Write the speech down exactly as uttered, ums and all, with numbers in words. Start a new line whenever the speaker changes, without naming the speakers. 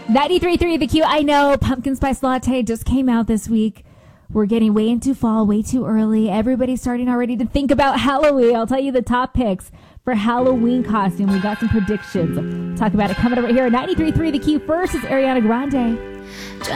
ninety-three point three The Q. I know Pumpkin Spice Latte just came out this week. We're getting way into fall, way too early. Everybody's starting already to think about Halloween. I'll tell you the top picks for Halloween costume. We got some predictions. Talk about it coming up right here at ninety-three point three The Q. First is Ariana Grande.